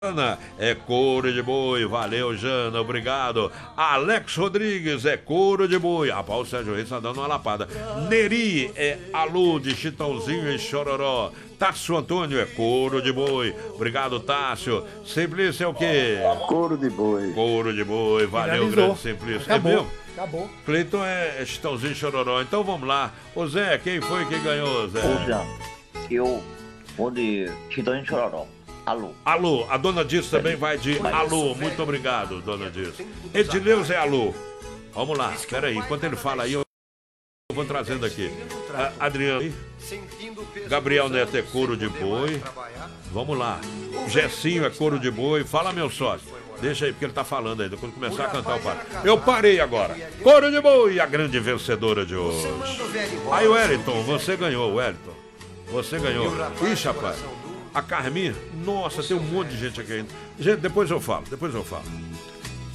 Jana, é couro de boi, valeu Jana, obrigado. Alex Rodrigues, é couro de boi. Rapaz, o Sérgio Reis tá dando uma lapada. Neri, é alô de Chitãozinho e Chororó. Tássio Antônio, é couro de boi. Obrigado, Tássio. Simplício é o quê? Couro de boi. Couro de boi, valeu, Finalizou. grande Simplício. Acabou. É mesmo? Acabou. Cleiton é Chitãozinho e Chororó. Então vamos lá. Ô Zé, quem foi que ganhou, Zé? Ô Zé, eu vou de Chitãozinho e Chororó. Alô. Alô, a dona Diz também vai de alô. Muito obrigado, dona Diz. Edileus é alô. Vamos lá, espera aí. Enquanto ele fala aí, eu vou trazendo aqui. Adriano, Gabriel Neto é couro de boi. Vamos lá. Gessinho é couro de boi. Fala, meu sócio. Deixa aí, porque ele tá falando ainda. Quando começar a cantar, eu paro. Eu parei agora. Couro de boi, a grande vencedora de hoje. Aí, Wellington, você ganhou, Wellington. Você ganhou. Ixi, rapaz. A Carminha, nossa, tem um monte de gente aqui ainda. Gente, depois eu falo.